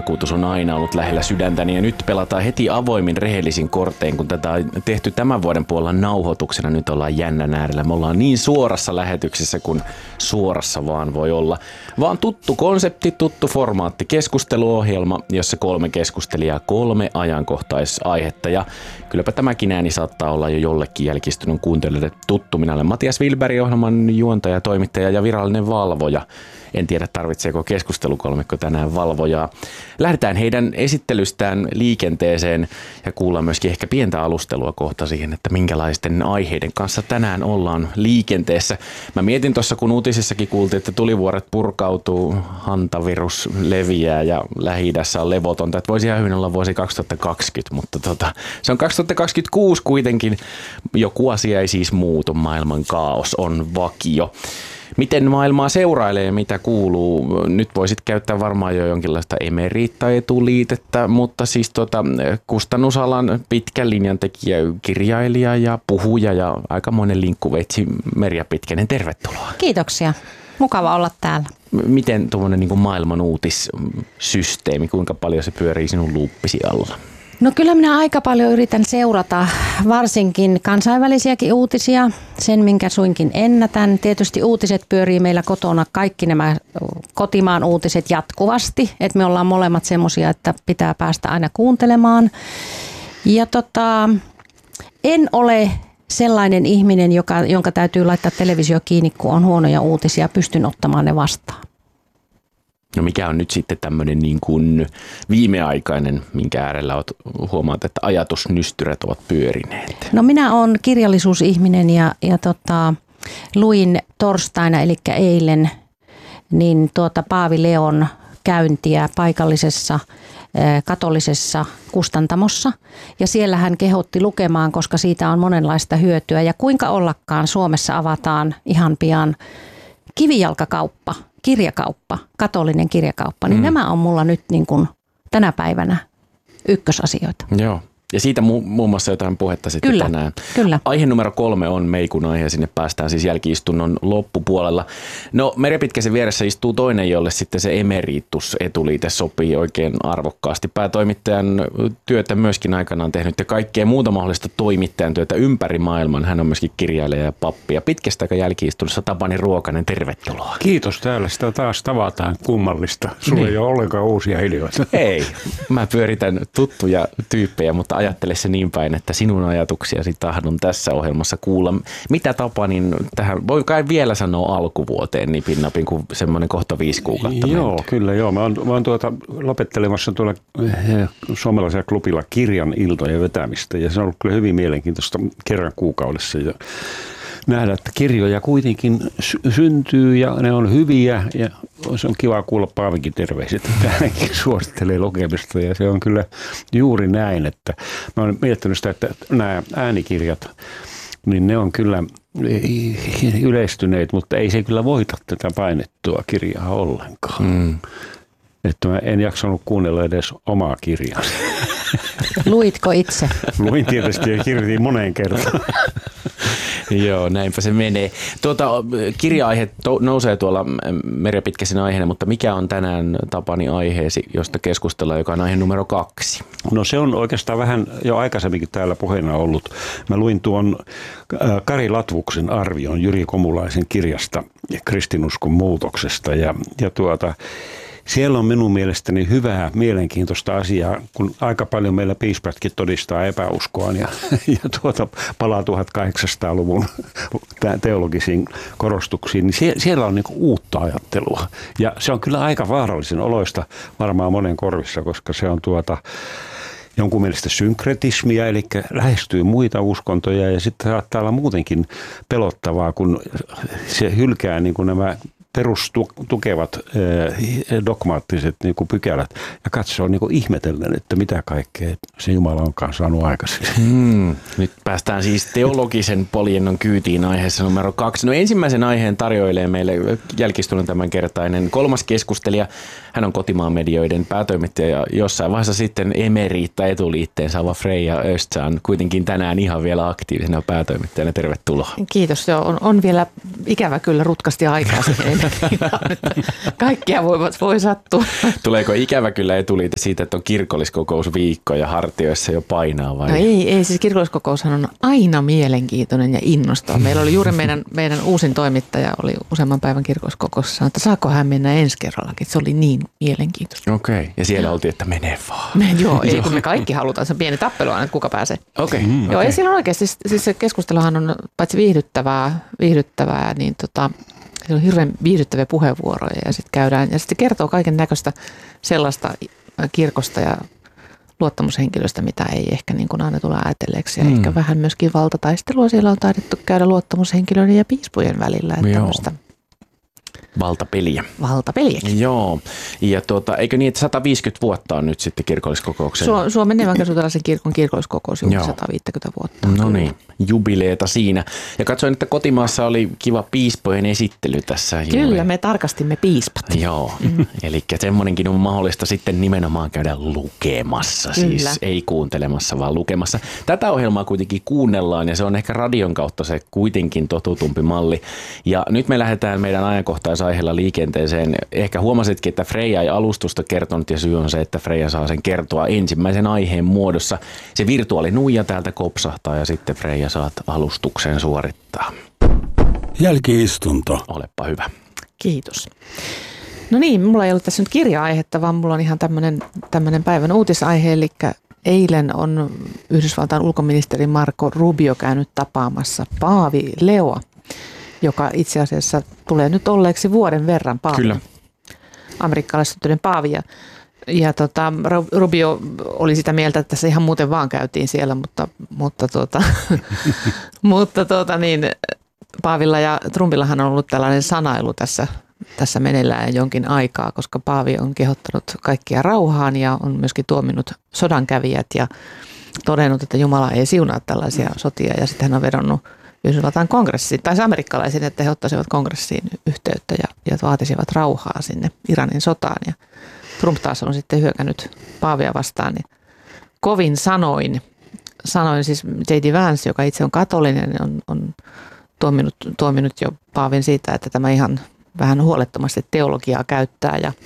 vakuutus on aina ollut lähellä sydäntäni ja nyt pelataan heti avoimin rehellisin kortein, kun tätä on tehty tämän vuoden puolella nauhoituksena. Nyt ollaan jännän äärellä. Me ollaan niin suorassa lähetyksessä kuin suorassa vaan voi olla. Vaan tuttu konsepti, tuttu formaatti, keskusteluohjelma, jossa 3 keskustelijaa, 3 ajankohtaisaihetta ja kylläpä tämäkin ääni saattaa olla jo jollekin jälkistunut kuuntelijoille tuttu. Minä olen Matias Wilberg, ohjelman juontaja, toimittaja ja virallinen valvoja. En tiedä, tarvitseeko keskustelukolmikko tänään valvojaa. Lähdetään heidän esittelystään liikenteeseen ja kuullaan myöskin ehkä pientä alustelua kohta siihen, että minkälaisten aiheiden kanssa tänään ollaan liikenteessä. Mä mietin tuossa, kun uutisissakin kuultiin, että tulivuoret purkautuu, hantavirus leviää ja Lähi-idässä on levotonta. Että voisi ihan hyvin olla vuosi 2020, mutta se on 2026 kuitenkin. Joku asia ei siis muutu, maailman kaos on vakio. Miten maailmaa seurailee ja mitä kuuluu? Nyt voisit käyttää varmaan jo jonkinlaista emerita-etuliitettä, mutta siis kustannusalan pitkän linjan tekijä, kirjailija ja puhuja ja aikamoinen linkkuveitsi Merja Pitkänen, tervetuloa. Kiitoksia. Mukava olla täällä. Miten tuommoinen niin kuin maailman uutissysteemi, kuinka paljon se pyörii sinun luuppisi alla? No kyllä minä aika paljon yritän seurata varsinkin kansainvälisiäkin uutisia, sen minkä suinkin ennätän. Tietysti uutiset pyörii meillä kotona, kaikki nämä kotimaan uutiset jatkuvasti, että me ollaan molemmat semmoisia, että pitää päästä aina kuuntelemaan. Ja en ole sellainen ihminen, jonka täytyy laittaa televisio kiinni, kun on huonoja uutisia, pystyn ottamaan ne vastaan. No mikä on nyt sitten tämmöinen niin kuin viimeaikainen, minkä äärellä huomaat, että ajatusnystyrät ovat pyörineet? No minä olen kirjallisuusihminen ja luin torstaina, eli eilen, niin Paavi Leon käyntiä paikallisessa katolisessa kustantamossa. Ja siellä hän kehotti lukemaan, koska siitä on monenlaista hyötyä. Ja kuinka ollakaan Suomessa avataan ihan pian kivijalkakauppa, kirjakauppa, katolinen kirjakauppa, niin nämä on mulla nyt niin kuin tänä päivänä ykkösasioita. Joo. Ja siitä muun muassa jotain puhetta sitten kyllä, tänään. Kyllä. Aihe numero 3 on meikun aihe ja sinne päästään siis jälki-istunnon loppupuolella. No Merja Pitkäsen vieressä istuu toinen, jolle sitten se emeritus-etuliite sopii oikein arvokkaasti. Päätoimittajan työtä myöskin aikanaan tehnyt ja kaikkea muuta mahdollista toimittajan työtä ympäri maailman. Hän on myöskin kirjailija ja pappi. Ja pitkästä aikaa jälki-istunnossa Tapani Ruokanen, tervetuloa. Kiitos, täällä sitä taas tavataan, kummallista. Sulla niin. Ei ole ollenkaan uusia ideoita. Ei, mä pyöritän tuttuja tyyppejä, mutta ajattele se niin päin, että sinun ajatuksiasi tahdon tässä ohjelmassa kuulla. Mitä Tapanin tähän, voi kai vielä sanoa alkuvuoteen nipin napin, kun semmoinen kohta 5 kuukautta Joo, menty. kyllä joo. Mä oon lopettelemassa tuolla suomalaisella klubilla kirjan iltojen vetämistä ja se on ollut kyllä hyvin mielenkiintoista kerran kuukaudessa ja nähdä, että kirjoja kuitenkin syntyy ja ne on hyviä ja se on kiva kuulla Paavinkin terveiset, että hänkin suosittelee lukemista ja se on kyllä juuri näin, että mä oon miettinyt sitä, että nämä äänikirjat, niin ne on kyllä yleistyneet, mutta ei se kyllä voita tätä painettua kirjaa ollenkaan. Että mä en jaksanut kuunnella edes omaa kirjaa. Luitko itse? Luin tietysti ja kirjoitin moneen kertaan. Joo, näinpä se menee. Kirja-aihe nousee tuolla Merja Pitkäsen aiheena, mutta mikä on tänään Tapani aiheesi, josta keskustellaan, joka on aihe numero 2? No se on oikeastaan vähän jo aikaisemminkin täällä puheena ollut. Mä luin tuon Kari Latvuksen arvion Jyri Komulaisen kirjasta Kristinuskon muutoksesta ja siellä on minun mielestäni hyvää, mielenkiintoista asiaa, kun aika paljon meillä piispatkin todistaa epäuskoaan ja palaa 1800-luvun teologisiin korostuksiin, niin siellä on niin kuin uutta ajattelua. Ja se on kyllä aika vaarallisen oloista varmaan monen korvissa, koska se on jonkun mielestä synkretismia, eli lähestyy muita uskontoja ja sitten saattaa olla muutenkin pelottavaa, kun se hylkää niin kuin nämä perustukevat dogmaattiset niin kuin pykälät ja katsoo niin kuin ihmetellen, että mitä kaikkea se Jumala onkaan saanut aikaiseksi. Nyt päästään siis teologisen poljennon kyytiin aiheessa numero 2. No ensimmäisen aiheen tarjoilee meille jälki-istunnon tämänkertainen 3. keskustelija. Hän on Kotimaan medioiden päätoimittaja ja jossain vaiheessa sitten emeriitta etuliitteen saava Freija Östsaan, kuitenkin tänään ihan vielä aktiivisena päätoimittajana. Tervetuloa. Kiitos. Joo, on vielä ikävä kyllä rutkasti aikaa siihen Kaikkia voi sattua. Tuleeko ikävä kyllä etuliite siitä, että on kirkolliskokousviikko ja hartioissa jo painaa vai? No ei, siis kirkolliskokoushan on aina mielenkiintoinen ja innostava. Meillä oli juuri meidän uusin toimittaja oli useamman päivän kirkolliskokouksessa sanoi, että saako hän mennä ensi kerrallakin. Se oli niin mielenkiintoista. Okei, ja siellä oltiin, että menee vaan. Joo, ei kun me kaikki halutaan. Se on pieni tappelu aina, että kuka pääsee. Okei. Joo, ei silloin oikeasti. Siis se keskusteluhan on paitsi viihdyttävää niin se on hirveän viihdyttäviä puheenvuoroja ja sitten käydään. Ja sitten kertoo kaiken näköistä sellaista kirkosta ja luottamushenkilöistä, mitä ei ehkä niin kuin aina tule ajatelleeksi. Ja ehkä vähän myöskin valtataistelua siellä on taidettu käydä luottamushenkilöiden ja piispujen välillä. Että valtapeliä. Valtapeliäkin. Joo, ja eikö niin, että 150 vuotta on nyt sitten kirkolliskokouksen? Suomen evankelisluterilaisen kirkon kirkolliskokous juuri 150 vuotta. No niin, jubileeta siinä. Ja katsoin, että kotimaassa oli kiva piispojen esittely tässä. Kyllä, me tarkastimme piispat. Joo, eli semmoinenkin on mahdollista sitten nimenomaan käydä lukemassa, siis ei kuuntelemassa, vaan lukemassa. Tätä ohjelmaa kuitenkin kuunnellaan ja se on ehkä radion kautta se kuitenkin totutumpi malli. Ja nyt me lähdetään meidän ajankohtaisaiheella liikenteeseen. Ehkä huomasitkin, että Freija ei alustusta kertonut ja syy on se, että Freija saa sen kertoa ensimmäisen aiheen muodossa. Se virtuaalinuija täältä kopsahtaa ja sitten Freija saat alustuksen suorittaa. Jälki-istunto. Olepa hyvä. Kiitos. No niin, mulla ei ollut tässä nyt kirja-aihetta, vaan mulla on ihan tämmöinen päivän uutisaihe, eli eilen on Yhdysvaltain ulkoministeri Marco Rubio käynyt tapaamassa paavi Leoa, joka itse asiassa tulee nyt olleeksi vuoden verran paavi. Kyllä. Amerikkalaistuntuinen paavi. Ja Rubio oli sitä mieltä, että se ihan muuten vaan käytiin siellä, mutta Paavilla ja Trumpillahan on ollut tällainen sanailu tässä meneillään jonkin aikaa, koska Paavi on kehottanut kaikkia rauhaan ja on myöskin tuominnut sodankävijät ja todennut, että Jumala ei siunaa tällaisia sotia. Ja sitten hän on vedonnut Yhdysvaltain kongressiin, tai amerikkalaisiin, että he ottaisivat kongressiin yhteyttä ja vaatisivat rauhaa sinne Iranin sotaan. Ja Trump taas on sitten hyökännyt Paavia vastaan niin kovin sanoin siis J.D. Vance, joka itse on katolinen, on tuominut jo Paavin siitä, että tämä ihan vähän huolettomasti teologiaa käyttää ja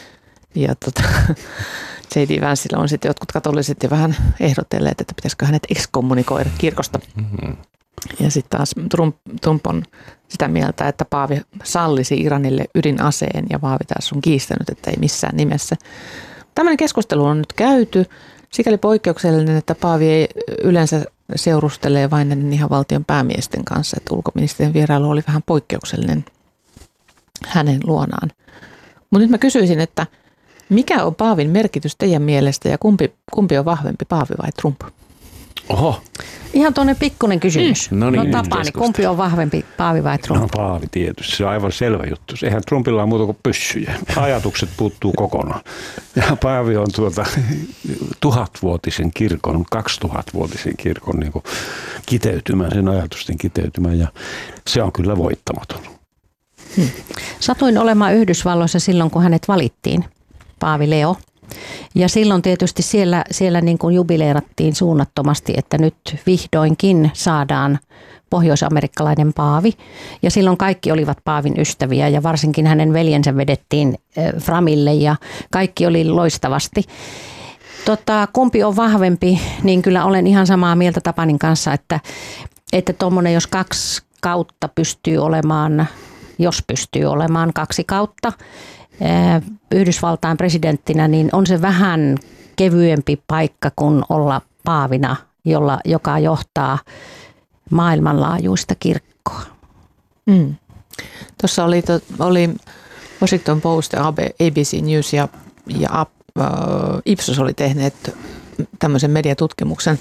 J.D. Vancella on sitten jotkut katoliset ja vähän ehdotelleet, että pitäisikö hänet ekskommunikoida kirkosta. Mm-hmm. Ja sitten taas Trump on sitä mieltä, että Paavi sallisi Iranille ydinaseen ja Paavi taas on kiistänyt, että ei missään nimessä. Tällainen keskustelu on nyt käyty. Sikäli poikkeuksellinen, että Paavi ei yleensä seurustelee vain ihan valtion päämiesten kanssa, että ulkoministerin vierailu oli vähän poikkeuksellinen hänen luonaan. Mutta nyt mä kysyisin, että mikä on Paavin merkitys teidän mielestä ja kumpi on vahvempi, Paavi vai Trump? Oho. Ihan tuonne pikkuinen kysymys. No niin, Tapani, kumpi on vahvempi, Paavi vai Trump? No Paavi tietysti, se on aivan selvä juttu. Eihän Trumpilla ole muuta kuin pyssyjä. Ajatukset puuttuu kokonaan. Ja Paavi on 1000-vuotisen kirkon, 2000-vuotisen kirkon niin kuin kiteytymä, sen ajatusten kiteytymä ja se on kyllä voittamaton. Satuin olemaan Yhdysvalloissa silloin, kun hänet valittiin, Paavi Leo. Ja silloin tietysti siellä niin kuin jubileerattiin suunnattomasti, että nyt vihdoinkin saadaan pohjoisamerikkalainen paavi. Ja silloin kaikki olivat paavin ystäviä ja varsinkin hänen veljensä vedettiin framille ja kaikki oli loistavasti. Kumpi on vahvempi, niin kyllä olen ihan samaa mieltä Tapanin kanssa, että tuommoinen jos 2 kautta pystyy olemaan, jos pystyy olemaan 2 kautta, Yhdysvaltain presidenttinä, niin on se vähän kevyempi paikka kuin olla paavina, joka johtaa maailmanlaajuista kirkkoa. Tuossa oli Washington Post ja ABC News ja Ipsos oli tehneet tämmöisen mediatutkimuksen,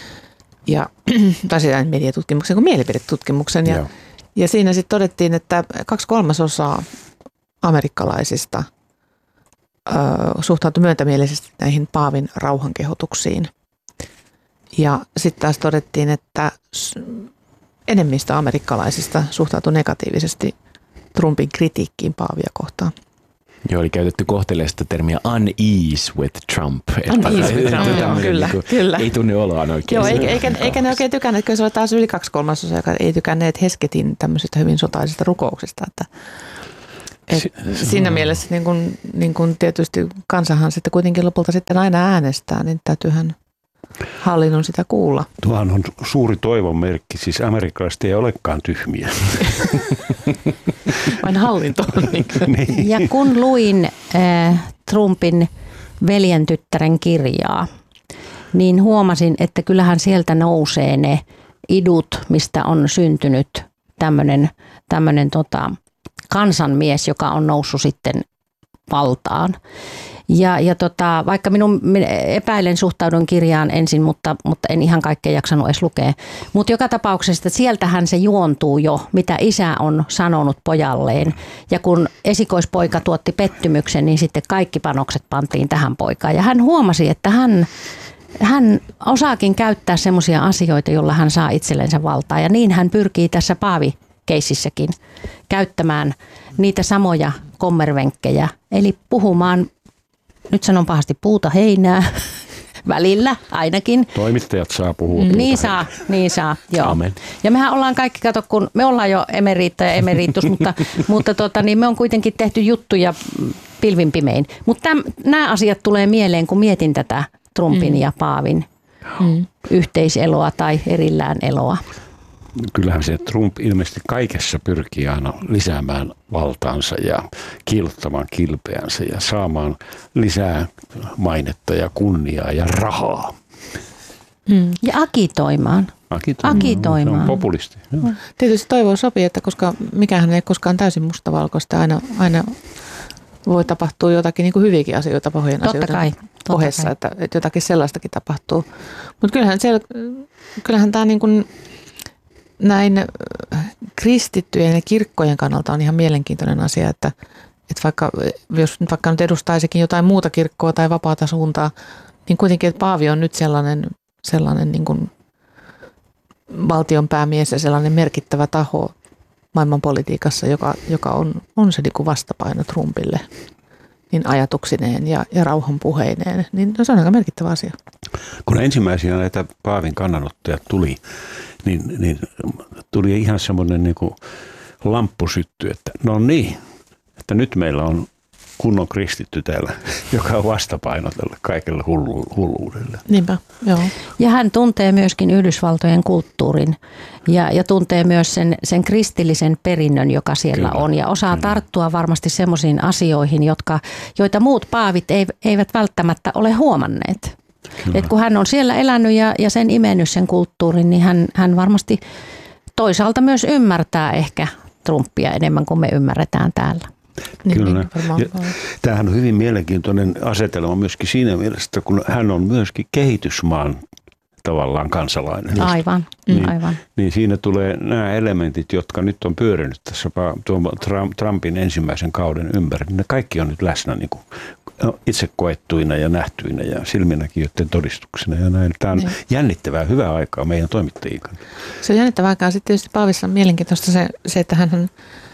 tai sitä mediatutkimuksen kuin mielipidetutkimuksen. Ja siinä sitten todettiin, että 2/3 amerikkalaisista suhtautui myötämielisesti näihin Paavin rauhankehotuksiin. Ja sitten taas todettiin, että enemmistö amerikkalaisista suhtautui negatiivisesti Trumpin kritiikkiin Paavia kohtaan. Joo, oli käytetty kohteleista termiä unease with Trump. Unease with Trump, kyllä. Ei tunne oloaan oikein. Joo, eikä ne oikein tykänneet, kyllä se oli taas yli 2/3, joka ei tykänneet Hesketin tämmöisistä hyvin sotaisista rukouksista, että Siinä mielessä niin kun tietysti kansahan sitten kuitenkin lopulta sitten aina äänestää, niin täytyyhän hallinnon sitä kuulla. Tuohan on suuri toivon merkki, siis amerikkalaiset ei olekaan tyhmiä. Vain hallinto on niin. Ja kun luin Trumpin veljentyttären kirjaa, niin huomasin, että kyllähän sieltä nousee ne idut, mistä on syntynyt tämmöinen kansanmies, joka on noussut sitten valtaan. Ja vaikka epäilen suhtaudun kirjaan ensin, mutta en ihan kaikkea jaksanut edes lukea. Mutta joka tapauksessa sieltähän se juontuu jo, mitä isä on sanonut pojalleen. Ja kun esikoispoika tuotti pettymyksen, niin sitten kaikki panokset pantiin tähän poikaan. Ja hän huomasi, että hän osaakin käyttää semmoisia asioita, joilla hän saa itsellensä valtaa. Ja niin hän pyrkii tässä Paavi-keississäkin käyttämään niitä samoja kommervenkkejä. Eli puhumaan, nyt sanon pahasti, puuta heinää välillä ainakin. Toimittajat saa puhua puuta Niin saa, joo. Amen. Ja mehän ollaan kaikki, kato, kun me ollaan jo emeriitta ja emeritus, mutta niin me on kuitenkin tehty juttuja pilvin pimein. Mutta nämä asiat tulee mieleen, kun mietin tätä Trumpin ja Paavin yhteiseloa tai erillään eloa. Kyllähän se Trump ilmeisesti kaikessa pyrkii aina lisäämään valtaansa ja kiilottamaan kilpeänsä ja saamaan lisää mainetta ja kunniaa ja rahaa. Ja agitoimaan. Se on populisti. Joo. Tietysti toivoa sopii, että koska mikähän ei koskaan täysin mustavalkoista, aina voi tapahtua jotakin niin kuin hyviäkin asioita pahojen asioiden ohessa, että jotakin sellaistakin tapahtuu. Mutta kyllähän tämä niin kuin näin kristittyjen ja kirkkojen kannalta on ihan mielenkiintoinen asia, että jos vaikka nyt edustaisikin jotain muuta kirkkoa tai vapaata suuntaa, niin kuitenkin, että Paavi on nyt sellainen niin kuin valtionpäämies ja sellainen merkittävä taho maailmanpolitiikassa, joka on se niin kuin vastapaino Trumpille niin ajatuksineen ja rauhan puheineen, niin se on aika merkittävä asia. Kun ensimmäisiä näitä Paavin kannanottoja tuli, niin tuli ihan semmoinen niin kuin lamppusytty, että no niin, että nyt meillä on kunnon kristitty täällä, joka on vastapaino tälle kaikelle hulluudelle. Niinpä, joo. Ja hän tuntee myöskin Yhdysvaltojen kulttuurin ja tuntee myös sen kristillisen perinnön, joka siellä on. Ja osaa tarttua varmasti semmoisiin asioihin, joita muut paavit eivät välttämättä ole huomanneet. Et kun hän on siellä elänyt ja sen imennyt sen kulttuurin, niin hän varmasti toisaalta myös ymmärtää ehkä Trumpia enemmän kuin me ymmärretään täällä. Kyllä. Tämähän on hyvin mielenkiintoinen asetelma myöskin siinä mielessä, kun hän on myöskin kehitysmaan tavallaan kansalainen. Aivan. Niin siinä tulee nämä elementit, jotka nyt on pyörinyt tässä Trumpin ensimmäisen kauden ympäri. Ne kaikki on nyt läsnä niin kuin itse koettuina ja nähtyinä ja silminnäkijöiden todistuksena. Ja näin. Tämä on jännittävää, hyvää aikaa meidän toimittajien kanssa. Se on jännittävää aikaa. Sitten tietysti Paavissa on mielenkiintoista se että hän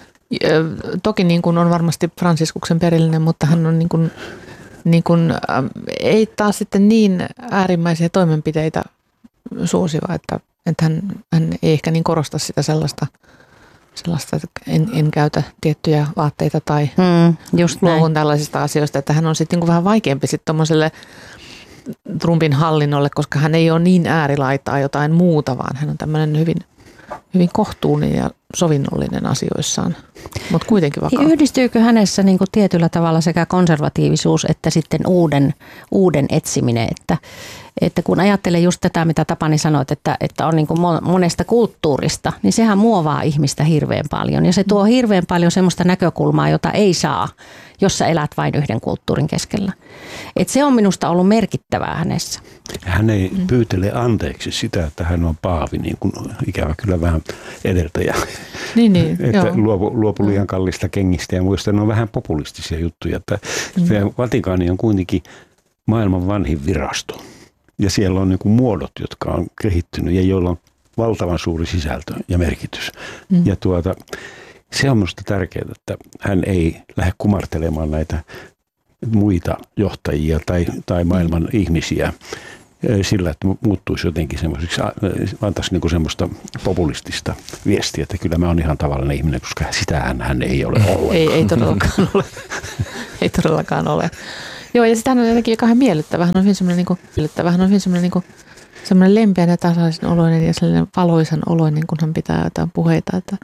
toki niin kuin on varmasti Fransiskuksen perillinen, mutta hän on niin kuin, ei taas sitten niin äärimmäisiä toimenpiteitä suosiva, että hän ei ehkä niin korosta sitä sellaista, että en käytä tiettyjä vaatteita tai luovun tällaisista asioista, että hän on sitten niin vähän vaikeampi sitten tuommoiselle Trumpin hallinnolle, koska hän ei ole niin äärilaitaa jotain muuta, vaan hän on tämmöinen hyvin kohtuullinen ja sovinnollinen asioissaan, mutta kuitenkin vakaa. Yhdistyykö hänessä niin kuin tietyllä tavalla sekä konservatiivisuus että sitten uuden etsiminen, että kun ajattelee just tätä, mitä Tapani sanoit, että on niin kuin monesta kulttuurista, niin sehän muovaa ihmistä hirveän paljon ja se tuo hirveän paljon semmoista näkökulmaa, jota ei saa, jos sä elät vain yhden kulttuurin keskellä. Et se on minusta ollut merkittävää hänessä. Hän ei pyytele anteeksi sitä, että hän on paavi, niin kuin ikävä kyllä vähän edeltäjä. Niin, että luopu liian kallista kengistä ja muista. Ne on vähän populistisia juttuja. Että Vatikaani on kuitenkin maailman vanhin virasto. Ja siellä on niin kuin muodot, jotka on kehittynyt ja joilla on valtavan suuri sisältö ja merkitys. Ja se on minusta tärkeää, että hän ei lähde kumartelemaan näitä muita johtajia tai maailman ihmisiä. sillä, että muuttuisi jotenkin semmoiseksi, antaisi niin kuin semmoista populistista viestiä, että kyllä mä oon ihan tavallinen ihminen, koska sitähän hän ei ole ollenkaan. Ei todellakaan ole. Ei todellakaan ole. Joo, ja sitähän on jotenkin kauhean miellyttävä. Hän on hyvin semmoinen semmoinen lempeän ja tasaisen oloinen ja sellainen valoisan oloinen, kun hän pitää jotain puheita. Että